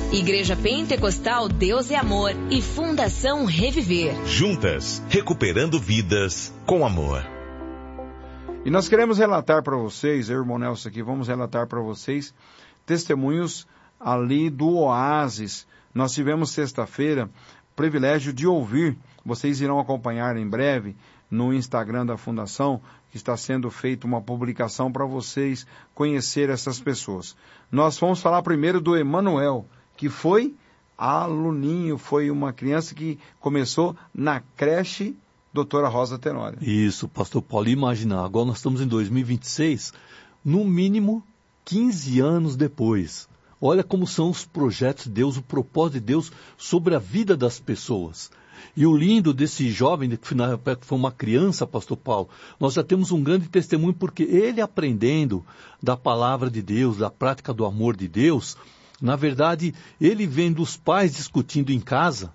Igreja Pentecostal Deus é Amor e Fundação Reviver. Juntas, recuperando vidas com amor. E nós queremos relatar para vocês, eu e o irmão Nelson aqui, vamos relatar para vocês testemunhos ali do Oásis. Nós tivemos sexta-feira o privilégio de ouvir, vocês irão acompanhar em breve no Instagram da Fundação, que está sendo feita uma publicação para vocês conhecer essas pessoas. Nós vamos falar primeiro do Emanuel, que foi aluninho, foi uma criança que começou na creche Doutora Rosa Tenório. Isso, pastor Paulo, imagina, agora nós estamos em 2026, no mínimo 15 anos depois. Olha como são os projetos de Deus, o propósito de Deus sobre a vida das pessoas. E o lindo desse jovem, que na época foi uma criança, pastor Paulo, nós já temos um grande testemunho, porque ele aprendendo da palavra de Deus, da prática do amor de Deus, na verdade, ele vendo os pais discutindo em casa,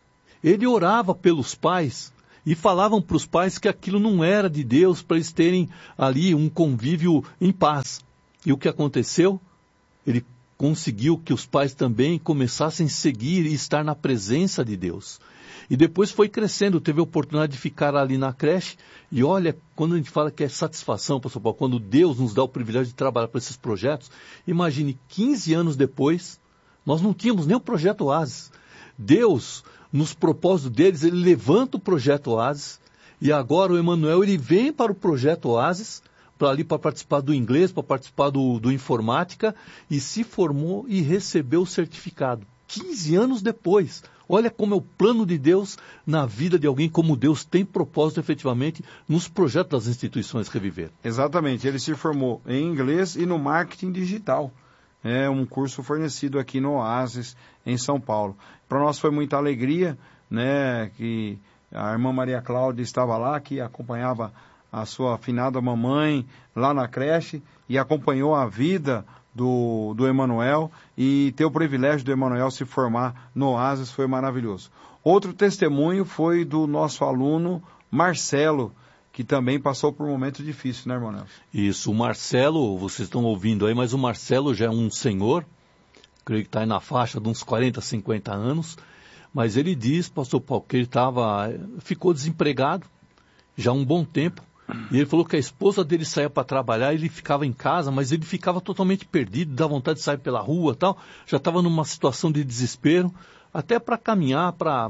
ele orava pelos pais e falavam para os pais que aquilo não era de Deus, para eles terem ali um convívio em paz. E o que aconteceu? Ele conseguiu que os pais também começassem a seguir e estar na presença de Deus. E depois foi crescendo, teve a oportunidade de ficar ali na creche. E olha, quando a gente fala que é satisfação, pastor Paulo, quando Deus nos dá o privilégio de trabalhar para esses projetos, imagine, 15 anos depois, nós não tínhamos nem o projeto Oásis. Deus, nos propósitos deles, ele levanta o projeto Oásis, e agora o Emanuel, ele vem para o projeto Oásis, para participar do inglês, para participar do informática, e se formou e recebeu o certificado. 15 anos depois. Olha como é o plano de Deus na vida de alguém, como Deus tem propósito efetivamente nos projetos das instituições Reviver. Exatamente, ele se formou em inglês e no marketing digital. É um curso fornecido aqui no Oásis, em São Paulo. Para nós foi muita alegria, né, que a irmã Maria Cláudia estava lá, que acompanhava a sua afinada mamãe lá na creche e acompanhou a vida do Emanuel, e ter o privilégio do Emanuel se formar no Oásis foi maravilhoso. Outro testemunho foi do nosso aluno Marcelo, que também passou por um momento difícil, né, irmão Nelson? Isso, o Marcelo, vocês estão ouvindo aí, mas o Marcelo já é um senhor, creio que está aí na faixa de uns 40, 50 anos, mas ele diz, pastor Paulo, que ele ficou desempregado já há um bom tempo. E ele falou que a esposa dele saía para trabalhar, ele ficava em casa, mas ele ficava totalmente perdido, dá vontade de sair pela rua e tal. Já estava numa situação de desespero, até para caminhar, para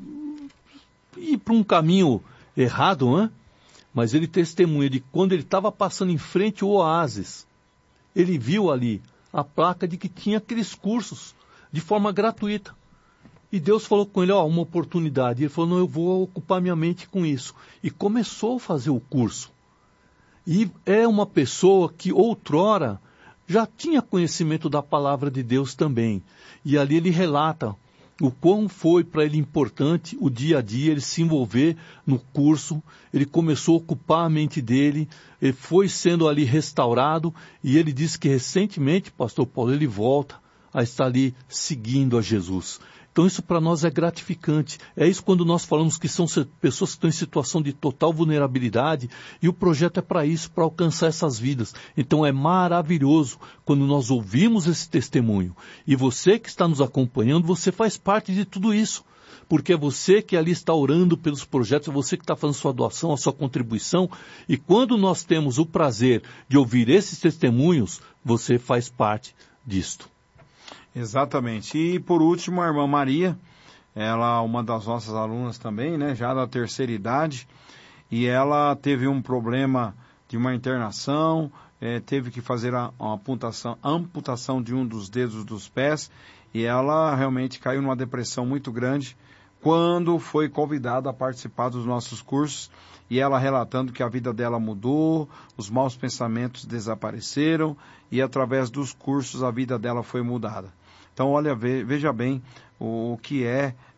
ir para um caminho errado, né? Mas ele testemunha de quando ele estava passando em frente ao Oásis, ele viu ali a placa de que tinha aqueles cursos de forma gratuita. E Deus falou com ele, uma oportunidade. E ele falou, não, eu vou ocupar minha mente com isso. E começou a fazer o curso. E é uma pessoa que outrora já tinha conhecimento da palavra de Deus também. E ali ele relata o quão foi para ele importante o dia a dia, ele se envolver no curso. Ele começou a ocupar a mente dele, ele foi sendo ali restaurado. E ele disse que recentemente, pastor Paulo, ele volta a estar ali seguindo a Jesus. Então isso para nós é gratificante. É isso quando nós falamos que são pessoas que estão em situação de total vulnerabilidade, e o projeto é para isso, para alcançar essas vidas. Então é maravilhoso quando nós ouvimos esse testemunho. E você que está nos acompanhando, você faz parte de tudo isso. Porque é você que ali está orando pelos projetos, é você que está fazendo sua doação, a sua contribuição. E quando nós temos o prazer de ouvir esses testemunhos, você faz parte disto. Exatamente. E por último, a irmã Maria, ela é uma das nossas alunas também, né, já da terceira idade, e ela teve um problema de uma internação, teve que fazer uma amputação de um dos dedos dos pés, e ela realmente caiu numa depressão muito grande quando foi convidada a participar dos nossos cursos, e ela relatando que a vida dela mudou, os maus pensamentos desapareceram, e através dos cursos a vida dela foi mudada. Então, olha, veja bem o que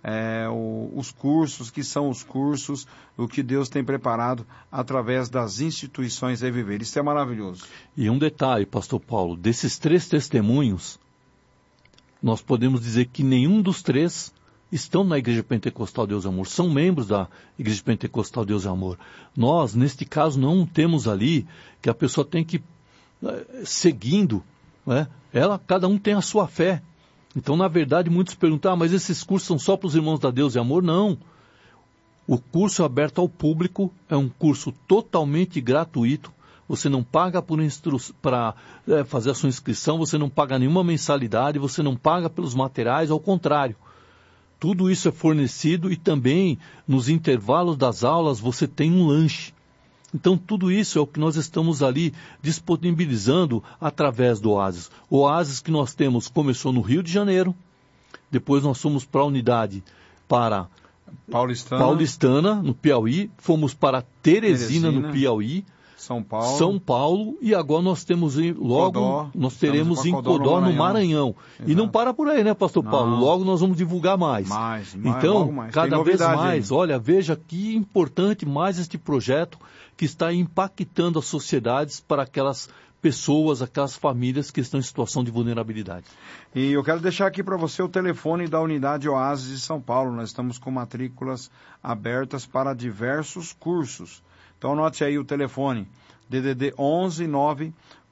os cursos, que são os cursos, o que Deus tem preparado através das instituições Reviver. Isso é maravilhoso. E um detalhe, pastor Paulo, desses 3 testemunhos, nós podemos dizer que nenhum dos 3 estão na Igreja Pentecostal Deus e Amor, são membros da Igreja Pentecostal Deus e Amor. Nós, neste caso, não temos ali que a pessoa tem que seguindo, né? Cada um tem a sua fé. Então, na verdade, muitos perguntam, mas esses cursos são só para os irmãos da Deus e Amor? Não. O curso é aberto ao público, é um curso totalmente gratuito. Você não paga para fazer a sua inscrição, você não paga nenhuma mensalidade, você não paga pelos materiais, ao contrário. Tudo isso é fornecido e também nos intervalos das aulas você tem um lanche. Então tudo isso é o que nós estamos ali disponibilizando através do Oasis. O Oasis que nós temos começou no Rio de Janeiro, depois nós fomos para a unidade para Paulistana, no Piauí, fomos para Teresina, no Piauí, São Paulo, e agora nós temos nós teremos em Codó, no Maranhão. Exato. E não para por aí, né, pastor Paulo? Logo nós vamos divulgar mais. Então, cada vez mais, olha, veja que importante mais este projeto que está impactando as sociedades para aquelas pessoas, aquelas famílias que estão em situação de vulnerabilidade. E eu quero deixar aqui para você o telefone da unidade Oasis de São Paulo. Nós estamos com matrículas abertas para diversos cursos. Então anote aí o telefone, DDD 11 9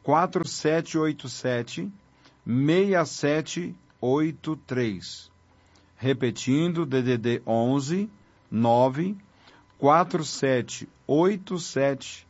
4787 6783. Repetindo, DDD 11 9 4787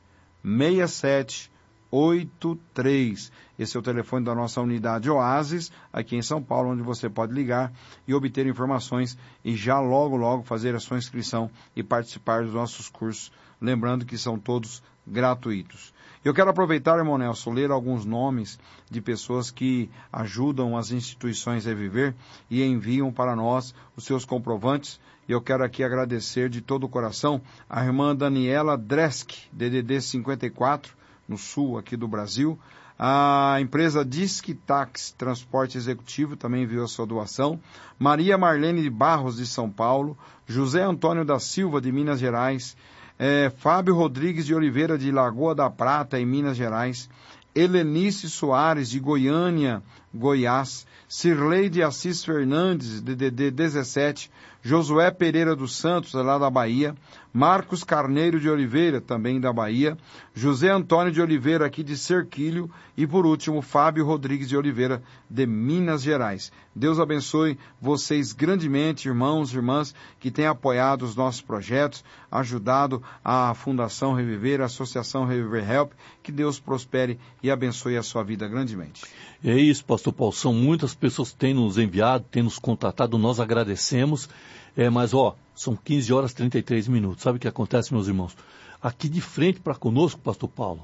6783. Esse é o telefone da nossa unidade Oasis, aqui em São Paulo, onde você pode ligar e obter informações e já logo fazer a sua inscrição e participar dos nossos cursos. Lembrando que são todos gratuitos. Eu quero aproveitar, irmão Nelson, ler alguns nomes de pessoas que ajudam as instituições a viver e enviam para nós os seus comprovantes. E eu quero aqui agradecer de todo o coração a irmã Daniela Dresk, DDD 54, no sul aqui do Brasil. A empresa Disque Taxi Transporte Executivo também enviou a sua doação. Maria Marlene de Barros, de São Paulo. José Antônio da Silva, de Minas Gerais. Fábio Rodrigues de Oliveira, de Lagoa da Prata, em Minas Gerais. Helenice Soares, de Goiânia, Goiás. Cirlei de Assis Fernandes, DDD 17. Josué Pereira dos Santos, lá da Bahia. Marcos Carneiro de Oliveira, também da Bahia. José Antônio de Oliveira, aqui de Serquilho. E, por último, Fábio Rodrigues de Oliveira, de Minas Gerais. Deus abençoe vocês grandemente, irmãos e irmãs, que têm apoiado os nossos projetos, ajudado a Fundação Reviver, a Associação Reviver Help. Que Deus prospere e abençoe a sua vida grandemente. É isso, pastor Paulo. São muitas pessoas que têm nos enviado, têm nos contatado, nós agradecemos. Mas, são 15 horas e 33 minutos. Sabe o que acontece, meus irmãos? Aqui de frente para conosco, pastor Paulo.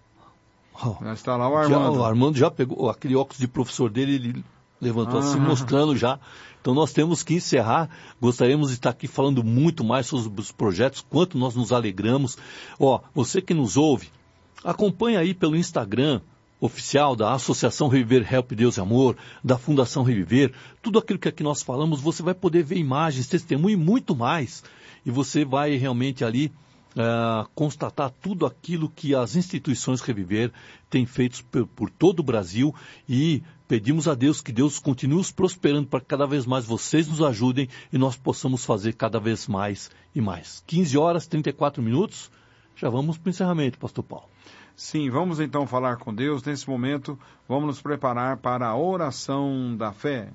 Já está lá o Armando. O Armando já pegou aquele óculos de professor dele, ele levantou assim, mostrando já. Então nós temos que encerrar. Gostaríamos de estar aqui falando muito mais sobre os projetos, quanto nós nos alegramos. Você que nos ouve, acompanha aí pelo Instagram oficial da Associação Reviver Help Deus e Amor, da Fundação Reviver. Tudo aquilo que aqui nós falamos, você vai poder ver imagens, testemunho e muito mais. E você vai realmente ali constatar tudo aquilo que as instituições Reviver têm feito por todo o Brasil, e pedimos a Deus que Deus continue nos prosperando para que cada vez mais vocês nos ajudem e nós possamos fazer cada vez mais e mais. 15 horas e 34 minutos, já vamos para o encerramento, pastor Paulo. Sim, vamos então falar com Deus. Nesse momento, vamos nos preparar para a oração da fé.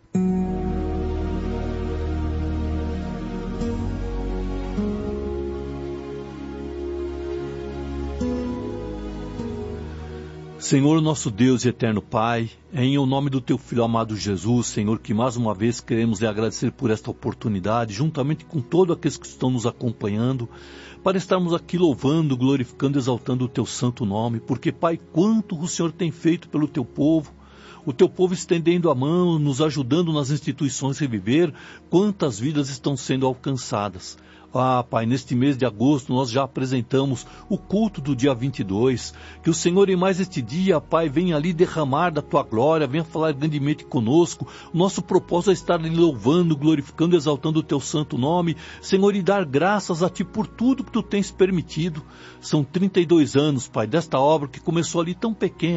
Senhor, nosso Deus e eterno Pai, é em o nome do Teu Filho amado Jesus, Senhor, que mais uma vez queremos lhe agradecer por esta oportunidade, juntamente com todos aqueles que estão nos acompanhando, para estarmos aqui louvando, glorificando, exaltando o Teu santo nome, porque, Pai, quanto o Senhor tem feito pelo Teu povo, o Teu povo estendendo a mão, nos ajudando nas instituições Reviver, quantas vidas estão sendo alcançadas. Pai, neste mês de agosto nós já apresentamos o culto do dia 22, que o Senhor em mais este dia, Pai, venha ali derramar da Tua glória, venha falar grandemente conosco. O nosso propósito é estar ali louvando, glorificando, exaltando o Teu santo nome, Senhor, e dar graças a Ti por tudo que Tu tens permitido. São 32 anos, Pai, desta obra que começou ali tão pequena,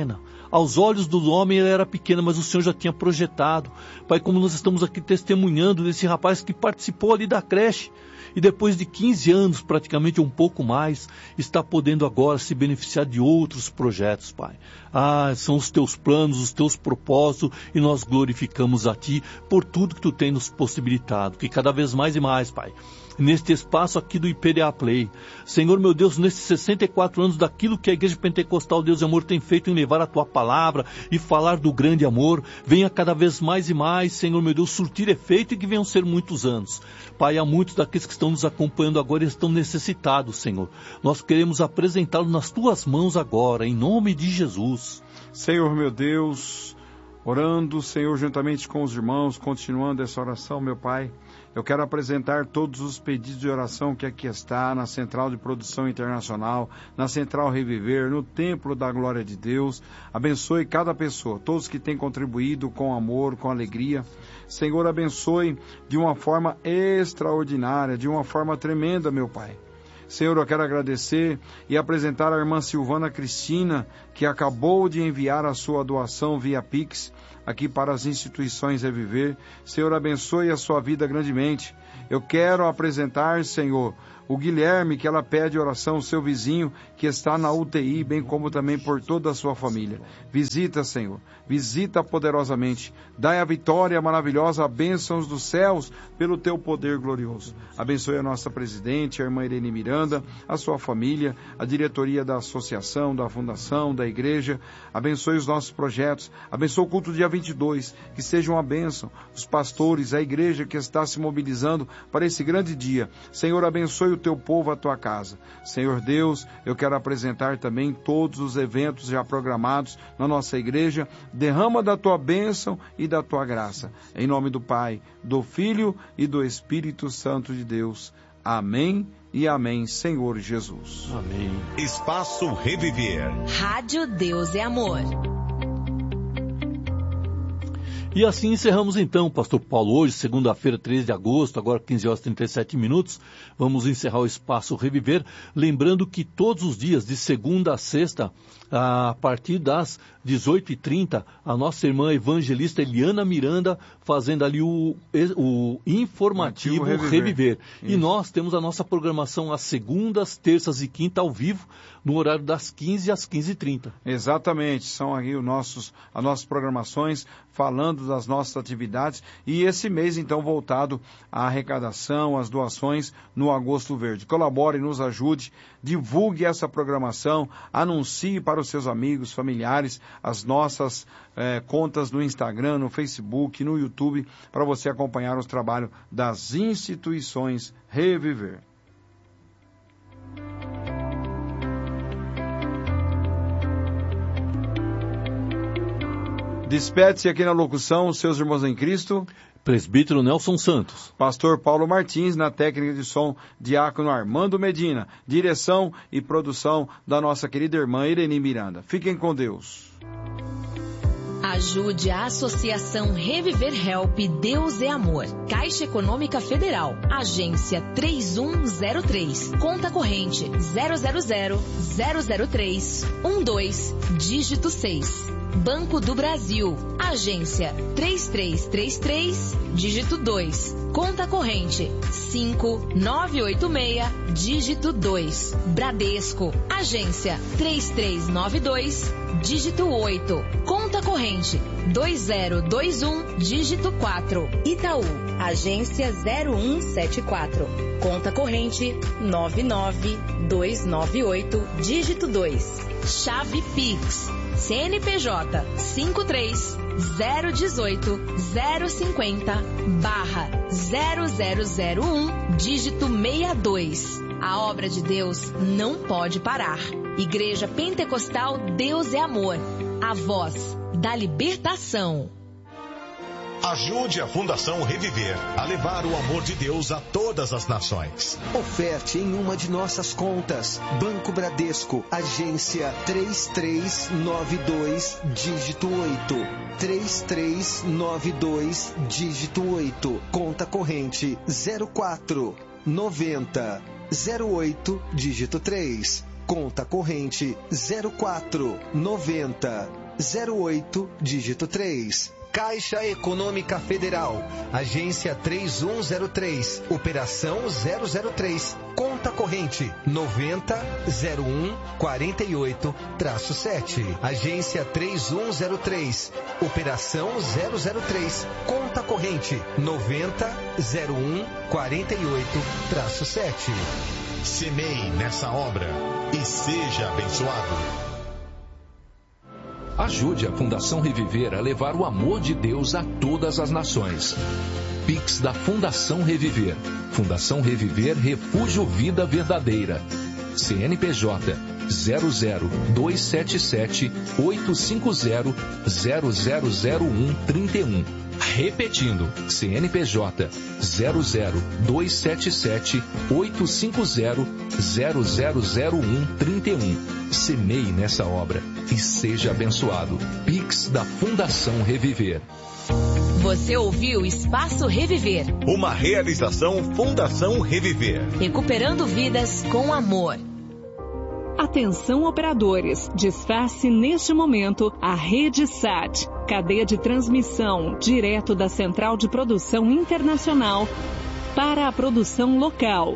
Aos olhos do homem ela era pequena, mas o Senhor já tinha projetado. Pai, como nós estamos aqui testemunhando desse rapaz que participou ali da creche, e depois de 15 anos, praticamente um pouco mais, está podendo agora se beneficiar de outros projetos, Pai. São os teus planos, os teus propósitos, e nós glorificamos a Ti por tudo que Tu tem nos possibilitado, que cada vez mais e mais, Pai, neste espaço aqui do IPDA Play, Senhor meu Deus, nesses 64 anos daquilo que a Igreja Pentecostal Deus e Amor tem feito em levar a Tua palavra e falar do grande amor, venha cada vez mais e mais, Senhor meu Deus, surtir efeito, e que venham ser muitos anos. Pai, há muitos daqueles que estão nos acompanhando agora e estão necessitados, Senhor. Nós queremos apresentá-los nas Tuas mãos agora, em nome de Jesus. Senhor meu Deus, orando, Senhor, juntamente com os irmãos, continuando essa oração, meu Pai, eu quero apresentar todos os pedidos de oração que aqui está, na Central de Produção Internacional, na Central Reviver, no Templo da Glória de Deus. Abençoe cada pessoa, todos que têm contribuído com amor, com alegria. Senhor, abençoe de uma forma extraordinária, de uma forma tremenda, meu Pai. Senhor, eu quero agradecer e apresentar a irmã Silvana Cristina, que acabou de enviar a sua doação via Pix, aqui para as instituições Reviver. Senhor, abençoe a sua vida grandemente. Eu quero apresentar, Senhor, o Guilherme, que ela pede oração, o seu vizinho, que está na UTI, bem como também por toda a sua família. Visita, Senhor, visita poderosamente. Dai a vitória maravilhosa, a bênçãos dos céus, pelo teu poder glorioso. Abençoe a nossa presidente, a irmã Irene Miranda, a sua família, a diretoria da associação, da fundação, da igreja. Abençoe os nossos projetos. Abençoe o culto dia 22, que seja uma bênção. Os pastores, a igreja que está se mobilizando para esse grande dia. Senhor, abençoe o teu povo, a tua casa. Senhor Deus, eu quero apresentar também todos os eventos já programados na nossa igreja. Derrama da tua bênção e da tua graça. Em nome do Pai, do Filho e do Espírito Santo de Deus. Amém e amém, Senhor Jesus. Amém. Espaço Reviver. Rádio Deus é Amor. E assim encerramos então, Pastor Paulo, hoje, segunda-feira, 13 de agosto, agora 15 horas e 37 minutos, vamos encerrar o Espaço Reviver, lembrando que todos os dias, de segunda a sexta, a partir das 18h30, a nossa irmã evangelista Eliana Miranda fazendo ali o informativo Reviver. E nós temos a nossa programação às segundas, terças e quinta ao vivo, no horário das 15 às 15h30. Exatamente, são aí as nossas programações, falando das nossas atividades, e esse mês então voltado à arrecadação, às doações no Agosto Verde. Colabore, nos ajude, divulgue essa programação, anuncie para os seus amigos, familiares, as nossas contas no Instagram, no Facebook, no YouTube, para você acompanhar os trabalhos das instituições Reviver. Despede-se aqui na locução, os seus irmãos em Cristo. Presbítero Nelson Santos. Pastor Paulo Martins, na técnica de som, diácono Armando Medina. Direção e produção da nossa querida irmã Irene Miranda. Fiquem com Deus. Ajude a Associação Reviver Help Deus é Amor. Caixa Econômica Federal. Agência 3103. Conta corrente 000-003-12, dígito 6. Banco do Brasil. Agência 3333, dígito 2. Conta corrente 5986, dígito 2. Bradesco. Agência 3392, dígito 8. Conta corrente 2021, dígito 4. Itaú. Agência 0174. Conta corrente 99298, dígito 2. Chave Pix. CNPJ 53-018-050-0001, dígito 62. A obra de Deus não pode parar. Igreja Pentecostal Deus é Amor. A voz da libertação. Ajude a Fundação Reviver a levar o amor de Deus a todas as nações. Oferte em uma de nossas contas. Banco Bradesco, agência 3392, dígito 8. 3392, dígito 8. Conta corrente 0490 08, dígito 3. Conta corrente 0490 08, dígito 3. Caixa Econômica Federal, agência 3103, operação 003, conta corrente 900148-7, agência 3103, operação 003, conta corrente 900148-7. Semeie nessa obra e seja abençoado. Ajude a Fundação Reviver a levar o amor de Deus a todas as nações. Pix da Fundação Reviver. Fundação Reviver Refúgio Vida Verdadeira. CNPJ 00277 850 000131. Repetindo, CNPJ 00277 850 000131. Semeie nessa obra e seja abençoado. Pix da Fundação Reviver. Você ouviu Espaço Reviver. Uma realização Fundação Reviver. Recuperando vidas com amor. Atenção operadores, desface neste momento a Rede SAT, cadeia de transmissão direto da Central de Produção Internacional para a produção local.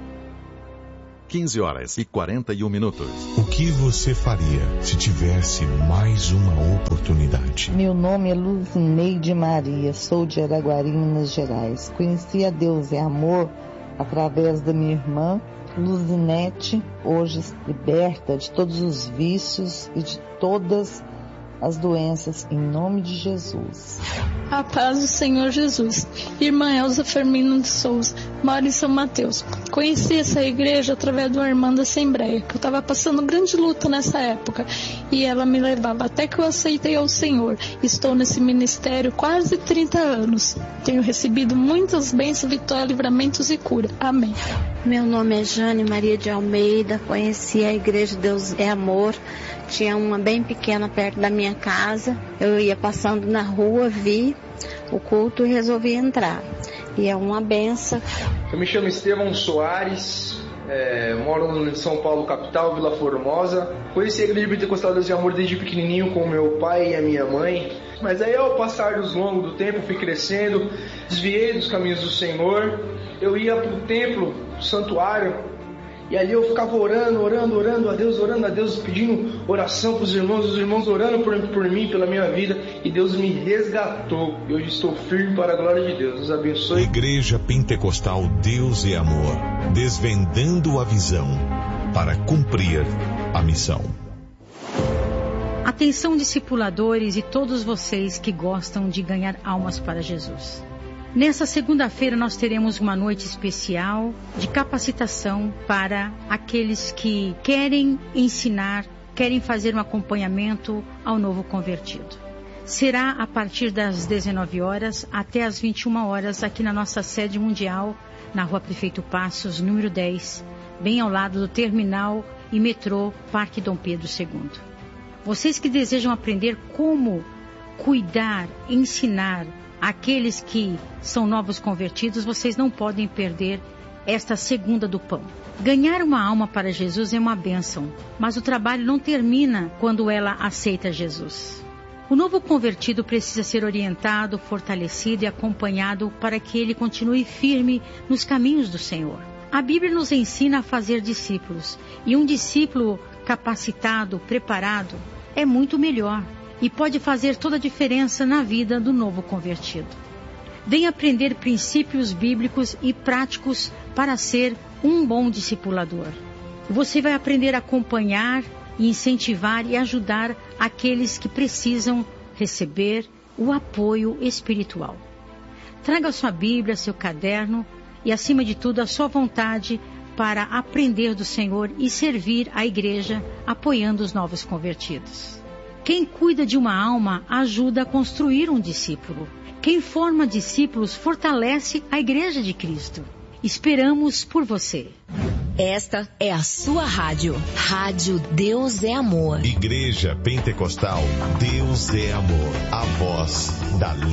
15h41. O que você faria se tivesse mais uma oportunidade? Meu nome é Luzineide Maria, sou de Araguari, Minas Gerais. Conheci a Deus é Amor através da minha irmã, Luzinete, hoje liberta de todos os vícios e de todas as doenças, em nome de Jesus. A paz do Senhor Jesus. Irmã Elza Firmino de Souza, moro em São Mateus. Conheci essa igreja através de uma irmã da Assembleia, que eu estava passando grande luta nessa época, e ela me levava até que eu aceitei ao Senhor. Estou nesse ministério quase 30 anos. Tenho recebido muitas bênçãos, vitórias, livramentos e cura. Amém. Meu nome é Jane Maria de Almeida, conheci a igreja Deus é Amor. Tinha uma bem pequena perto da minha casa. Eu ia passando na rua, vi o culto e resolvi entrar. E é uma benção. Eu me chamo Estevão Soares, moro em São Paulo, capital, Vila Formosa. Conheci a igreja pentecostal Deus é Amor desde pequenininho com meu pai e a minha mãe. Mas aí ao passar dos longos do tempo, fui crescendo, desviei dos caminhos do Senhor. Eu ia para o templo, o santuário, e ali eu ficava orando a Deus, pedindo oração para os irmãos orando por mim, pela minha vida, e Deus me resgatou. E hoje estou firme para a glória de Deus. Deus abençoe. Igreja Pentecostal Deus é Amor, desvendando a visão para cumprir a missão. Atenção, discipuladores e todos vocês que gostam de ganhar almas para Jesus. Nessa segunda-feira nós teremos uma noite especial de capacitação para aqueles que querem ensinar, querem fazer um acompanhamento ao novo convertido. Será a partir das 19 horas até as 21 horas aqui na nossa sede mundial, na Rua Prefeito Passos, número 10, bem ao lado do terminal e metrô Parque Dom Pedro II. Vocês que desejam aprender como cuidar, ensinar aqueles que são novos convertidos, vocês não podem perder esta segunda do pão. Ganhar uma alma para Jesus é uma bênção, mas o trabalho não termina quando ela aceita Jesus. O novo convertido precisa ser orientado, fortalecido e acompanhado para que ele continue firme nos caminhos do Senhor. A Bíblia nos ensina a fazer discípulos, e um discípulo capacitado, preparado, é muito melhor e pode fazer toda a diferença na vida do novo convertido. Venha aprender princípios bíblicos e práticos para ser um bom discipulador. Você vai aprender a acompanhar, incentivar e ajudar aqueles que precisam receber o apoio espiritual. Traga sua Bíblia, seu caderno e, acima de tudo, a sua vontade para aprender do Senhor e servir a igreja apoiando os novos convertidos. Quem cuida de uma alma ajuda a construir um discípulo. Quem forma discípulos fortalece a igreja de Cristo. Esperamos por você. Esta é a sua rádio. Rádio Deus é Amor. Igreja Pentecostal Deus é Amor. A voz da